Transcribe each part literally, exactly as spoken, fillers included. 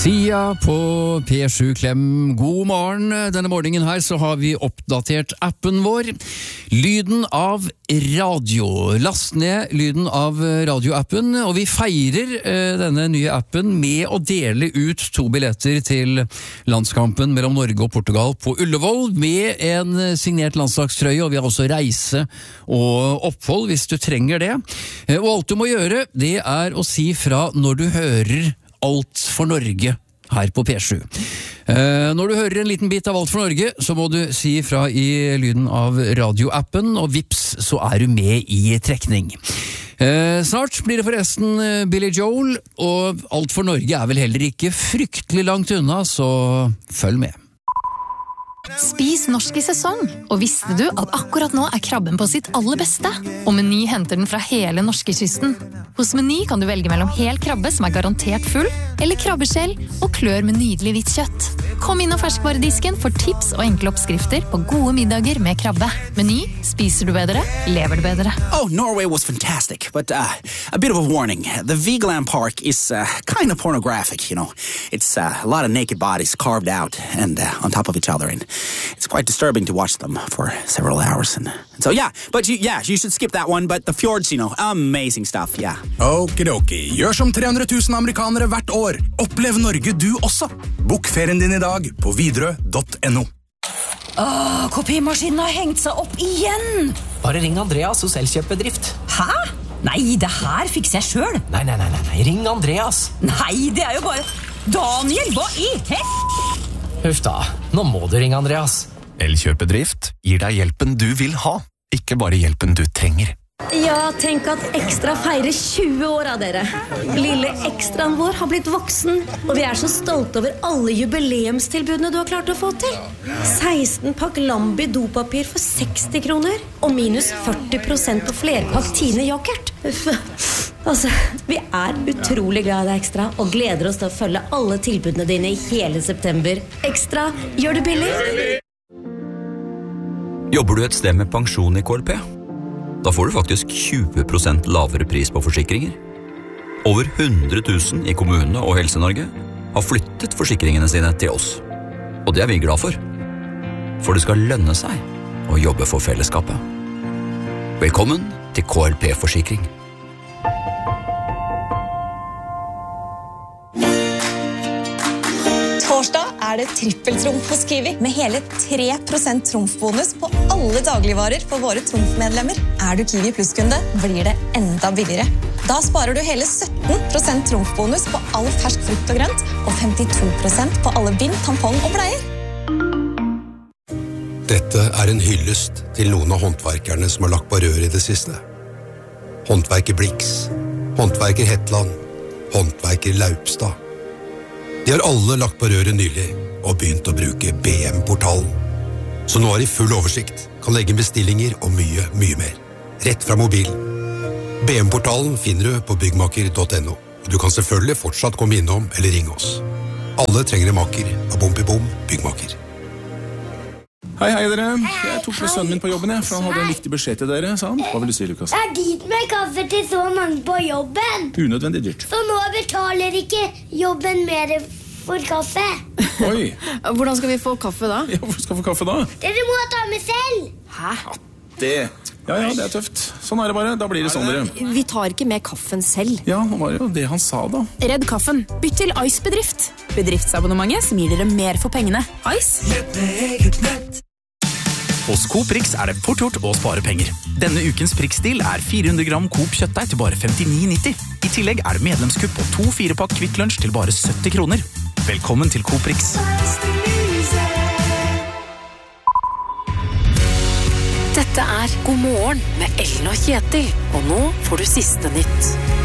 Sia på P sju Klem. God morgen. Denne morgenen her så har vi oppdatert appen vår. Lyden av radio. Last ned lyden av radioappen, og vi feirer eh, denne nye appen med å dele ut to billetter til landskampen mellom Norge og Portugal på Ullevål med en signert landslagstrøye, og vi har også reise og opphold hvis du trenger det. Eh, og alt du må gjøre, det er å si fra når du hører Alt for Norge her på P sju. Eh, når du hører en liten bit av Alt for Norge, så må du si fra i lyden av radioappen, og vips, så er du med i trekning. Eh, snart blir det forresten Billy Joel, og Alt for Norge er vel heller ikke fryktelig langt unna, så følg med. Spis norsk i sesong, og visste du at akkurat nå er krabben på sitt aller beste? Og Meny henter den fra hele norskekysten. Hos Meny kan du velge mellom hel krabbe som er garantert full, eller krabbeskjell og klør med nydelig hvitt kjøtt. Kom inn av ferskvaredisken for tips og enkle oppskrifter på gode middager med krabbe. Meny, spiser du bedre, lever du bedre. Oh, Norway was fantastic, but uh, a bit of a warning. The Vigeland Park is uh, kind of pornographic, you know. It's uh, a lot of naked bodies carved out and uh, on top of each other, and it's quite disturbing to watch them for several hours. And, and so, yeah, but you, yeah, you should skip that one, but the fjords, you know, amazing stuff, yeah. Okidoki, gjør som tre hundre tusen amerikanere hvert år. Opplev Norge du også. Bok ferien din i dag på Widerøe punktum no. Åh, kopimaskinen har hengt seg opp igjen! Bare ring Andreas hos Elkjøp-bedrift. Hæ? Nei, det her fikser jeg selv. Nei, nei, nei, nei, nei, ring Andreas. Nei, det er jo bare... Daniel, hva i hel... Huff da, nå må du ringe Andreas. Elkjøp-bedrift gir deg hjelpen du vil ha, ikke bare hjelpen du trenger. Ja, tenk at Ekstra feirer tjue år av dere. Lille Ekstraen vår har blitt voksen, og vi er så stolte over alle jubileumstilbudene du har klart å få til. seksten pakk Lambi dopapir for seksti kroner, og minus førti prosent på flerpakk Tine yoghurt. Altså, vi er utrolig glad i deg, Ekstra, og gleder oss til å følge alle tilbudene dine i hele september. Ekstra, gjør det billig! Jobber du et sted med pensjon i K L P? Da får du faktisk tjue prosent lavere pris på forsikringer. Over hundre tusen i kommunene og Helse-Norge har flyttet forsikringene sine til oss. Og det er vi glad for. For det skal lønne seg å jobbe for fellesskapet. Velkommen til K L P-forsikring. Torsdag er det trippeltrumf hos Kiwi, med hele tre prosent trumfbonus på alle dagligvarer for våre trumfmedlemmer. Er du Kiwi Plus-kunde, blir det enda billigere. Da sparer du hele sytten prosent trumfbonus på all fersk frukt og grønt, og femtito prosent på alle bind, tampong og bleier. Dette er en hyllest til noen av håndverkerne som har lagt på rør i det siste. Håndverker Blix, håndverker Hetland, håndverker Laupstad. De har alle lagt på røret nylig og begynt å bruke B M-portalen. Så nå har de full oversikt, kan legge bestillinger og mye, mye mer. Rett fra mobilen. B M-portalen finner du på byggmaker punktum no, og du kan selvfølgelig fortsatt komme innom eller ringe oss. Alle trenger en maker av Bompibom byggmaker. Hei, hei dere. Jeg tok med sønnen min på jobben, jeg, for han hadde en viktig beskjed til dere, sa han. Hva vil du si, Lukas? Det er dit med kaffe til så mange på jobben. Unødvendig dyrt. Så nå betaler ikke jobben mer for kaffe. Oi. Hvordan skal vi få kaffe da? Ja, hvor skal vi få kaffe da? Dere må ta med selv. Hæ? Ja, det... Ja, ja, det er tøft. Sånn er det bare. Da blir det sånn, dere. Vi tar ikke med kaffen selv. Ja, det var jo det han sa da. Redd kaffen. Bytt til Ice-bedrift. Bedriftsabonnementet som gir dere mer for pengene. Ice? Lett med eget nett. Hos Coop Rix er det fort gjort å spare penger. Denne ukens Prix-deal er fire hundre gram Coop kjøttdeig til bare femtini nitti. I tillegg er det medlemskupp på to fire pakk Kvikk Lunsj til bare sytti kroner. Velkommen til Coop Rix. Dette er God morgen med Ellen og Kjetil, og nå får du siste nytt.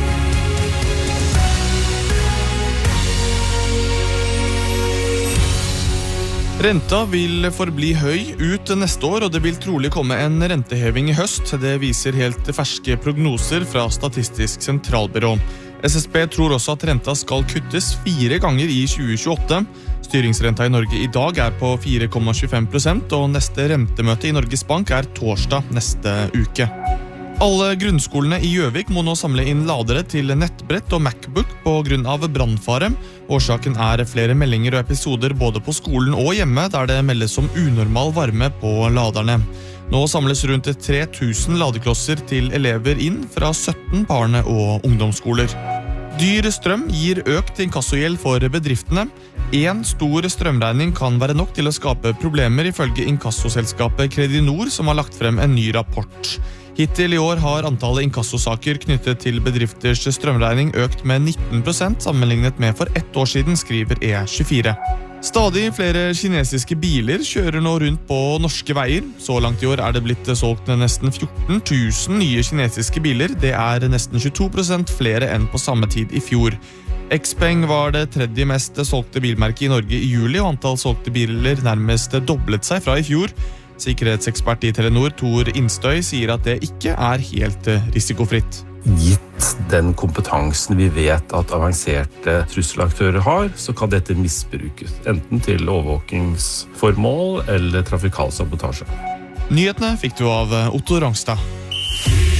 Renta vil forbli høy ut neste år, og det vil trolig komme en renteheving i høst. Det viser helt ferske prognoser fra Statistisk sentralbyrå. S S B tror også at renta skal kuttes fire ganger i tjue tjueåtte. Styringsrenta i Norge i dag er på fire komma tjuefem prosent, og neste rentemøte i Norges Bank er torsdag neste uke. Alle grunnskolene i Gjøvik må nå samle inn ladere til nettbrett og MacBook på grunn av brannfare. Årsaken er flere meldinger og episoder både på skolen og hjemme der det meldes om unormal varme på laderne. Nå samles rundt tre tusen ladeklosser til elever inn fra sytten barne- og ungdomsskoler. Dyr strøm gir økt inkassogjeld for bedriftene. En stor strømregning kan være nok til å skape problemer ifølge inkassoselskapet Credinor, som har lagt frem en ny rapport. Hittil i år har antallet inkassosaker knyttet til bedrifters strømregning økt med nitten prosent sammenlignet med for ett år siden, skriver E tjuefire. Stadig flere kinesiske biler kjører nå rundt på norske veier. Så langt i år er det blitt solgt nesten fjorten tusen nye kinesiske biler. Det er nesten tjueto prosent flere enn på samme tid i fjor. Xpeng var det tredje mest solgte bilmerket i Norge i juli, og antall solgte biler nærmest doblet seg fra i fjor. Sikkerhetsekspert i Telenor, Tor Innstøy, sier at det ikke er helt risikofritt. Gitt den kompetansen vi vet at avanserte trusselaktører har, så kan dette misbrukes, enten til overvåkingsformål eller trafikalsabotasje. Nyhetene fikk du av Otto Rangstad.